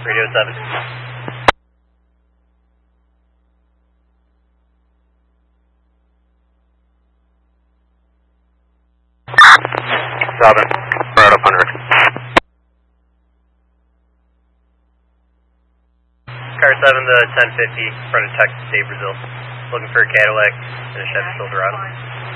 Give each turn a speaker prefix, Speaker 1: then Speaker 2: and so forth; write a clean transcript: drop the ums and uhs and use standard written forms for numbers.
Speaker 1: Radio 7.
Speaker 2: Southern, right up 100.
Speaker 1: Car 7 to 1050, front of Texas State, Brazil. Looking for a Cadillac and a Chevy Silverado.